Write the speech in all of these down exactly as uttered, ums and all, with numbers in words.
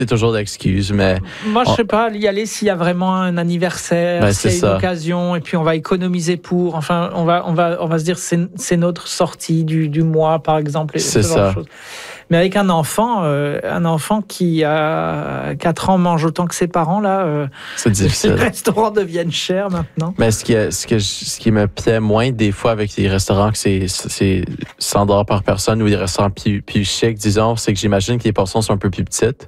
c'est toujours d'excuses, mais... Moi, je on... sais pas, y aller s'il y a vraiment un anniversaire, ben, s'il y a une ça. occasion, et puis on va économiser pour, enfin, on va, on va, on va se dire, c'est, c'est notre sortie du, du mois, par exemple. Et c'est ce genre de ça. choses. Mais avec un enfant, euh, un enfant qui a quatre ans mange autant que ses parents, là, euh, c'est difficile. les restaurants deviennent chers maintenant. Mais ce qui, ce, que je, ce qui me plaît moins des fois avec les restaurants, que c'est, c'est cent dollars par personne ou des restaurants plus, plus chics, disons, c'est que j'imagine que les portions sont un peu plus petites.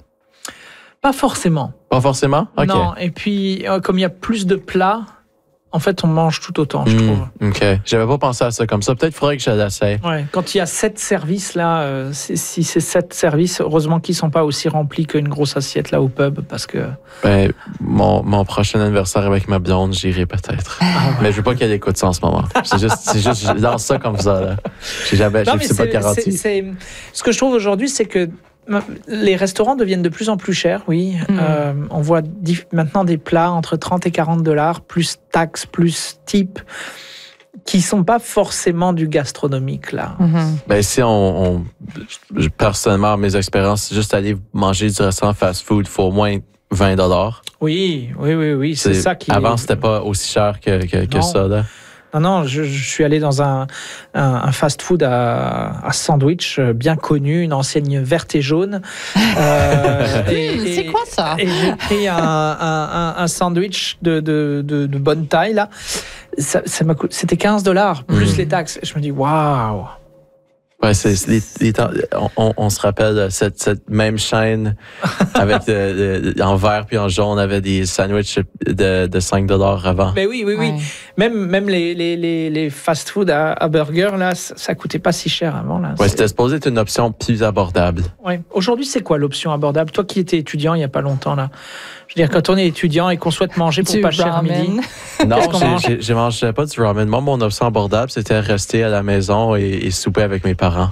Pas forcément. Pas forcément? OK. Non, et puis, euh, comme il y a plus de plats, en fait, on mange tout autant, je mmh, trouve. OK. J'avais pas pensé à ça comme ça. Peut-être qu'il faudrait que je l'essaye. Ouais, quand il y a sept services, là, euh, c'est, si c'est sept services, heureusement qu'ils ne sont pas aussi remplis qu'une grosse assiette là au pub, parce que... Ben, mon, mon prochain anniversaire avec ma blonde, j'irai peut-être. Ah ouais. Mais je veux pas qu'elle écoute ça en ce moment. C'est juste, c'est juste je lance ça comme ça. Là. J'ai jamais, Non, j'ai, mais c'est, c'est, pas garanti. c'est, c'est... Ce que je trouve aujourd'hui, c'est que les restaurants deviennent de plus en plus chers, oui. Mmh. Euh, on voit dif- maintenant des plats entre trente et quarante dollars, plus taxes, plus types, qui ne sont pas forcément du gastronomique, là. Mmh. Ben, si on, on... Personnellement, mes expériences, c'est juste aller manger du restaurant fast-food, il faut au moins vingt dollars. Oui, oui, oui, oui. C'est, c'est ça qui... Avant, c'était pas aussi cher que, que, que ça, là. Non, non, je, je suis allé dans un, un, un fast-food à, à sandwich bien connu, une enseigne verte et jaune. Euh, et, et, c'est quoi ça? Et j'ai pris un, un, un sandwich de, de, de, de bonne taille, là. Ça, ça m'a coûté, c'était quinze dollars, plus mmh. les taxes. Je me dis, waouh! Ouais, c'est, les, les temps, on, on se rappelle de cette, cette même chaîne avec de, de, en vert puis en jaune, on avait des sandwichs de, de cinq dollars avant. Mais oui, oui, oui. Ouais. Même, même les, les, les, les fast-food à, à burger, là, ça, ça coûtait pas si cher avant. Là. Ouais, c'était supposé être une option plus abordable. Ouais. Aujourd'hui, c'est quoi l'option abordable? Toi qui étais étudiant il y a pas longtemps, là. Je veux dire, quand on est étudiant et qu'on souhaite manger pour du pas cher à midi. Non, j'ai, j'ai mangé pas du ramen. Moi, mon option abordable, c'était rester à la maison et, et souper avec mes parents.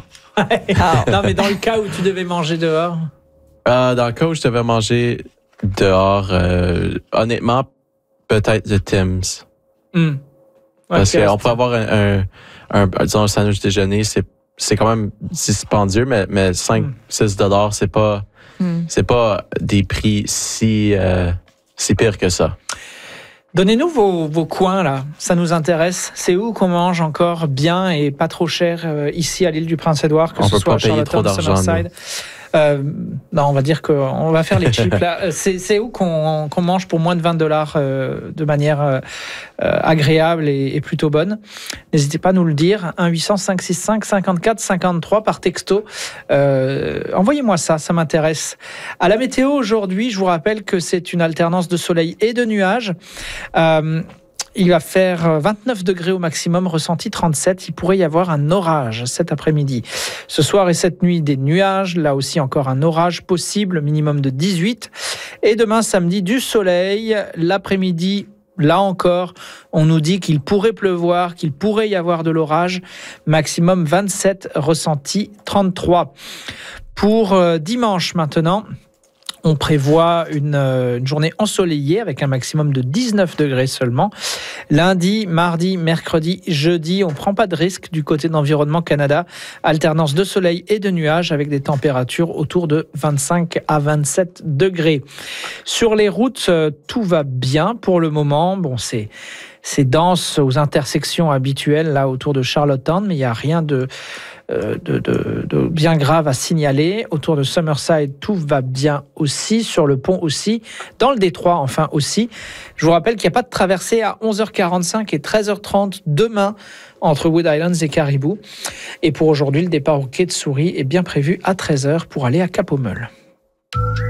Ah. Non, mais dans le cas où tu devais manger dehors? Euh, dans le cas où je devais manger dehors, euh, honnêtement, peut-être de Tim's. Mm. Ouais, Parce qu'on peut avoir un, un, un, disons, un sandwich déjeuner, c'est, c'est quand même dispendieux, mais, mais cinq six dollars, c'est pas, mm. c'est pas des prix si, euh, si pires que ça. Donnez-nous vos, vos coins, là. Ça nous intéresse. C'est où qu'on mange encore bien et pas trop cher euh, ici à l'île du Prince-Édouard, que on ce soit à Charlottetown, Summerside. Euh, non, on va dire qu'on va faire les chips là. C'est, c'est où qu'on, qu'on mange pour moins de vingt dollars euh, de manière euh, agréable et, et plutôt bonne. N'hésitez pas à nous le dire. un huit cents cinq six cinq cinquante-quatre cinquante-trois par texto. Euh, envoyez-moi ça, ça m'intéresse. À la météo aujourd'hui, je vous rappelle que c'est une alternance de soleil et de nuages. Euh, Il va faire vingt-neuf degrés au maximum, ressenti trente-sept. Il pourrait y avoir un orage cet après-midi. Ce soir et cette nuit, des nuages. Là aussi, encore un orage possible, minimum de dix-huit. Et demain, samedi, du soleil. L'après-midi, là encore, on nous dit qu'il pourrait pleuvoir, qu'il pourrait y avoir de l'orage. Maximum vingt-sept, ressenti trente-trois. Pour euh, dimanche maintenant, on prévoit une, une journée ensoleillée avec un maximum de dix-neuf degrés seulement. Lundi, mardi, mercredi, jeudi, on ne prend pas de risque du côté d'Environnement Canada. Alternance de soleil et de nuages avec des températures autour de vingt-cinq à vingt-sept degrés. Sur les routes, tout va bien pour le moment. Bon, c'est... C'est dense aux intersections habituelles là autour de Charlottetown, mais il n'y a rien de, euh, de, de, de bien grave à signaler. Autour de Summerside, tout va bien aussi. Sur le pont aussi. Dans le détroit, enfin aussi. Je vous rappelle qu'il n'y a pas de traversée à onze heures quarante-cinq et treize heures trente demain entre Wood Islands et Caribou. Et pour aujourd'hui, le départ au quai de Souris est bien prévu à treize heures pour aller à Cap-aux-Meules.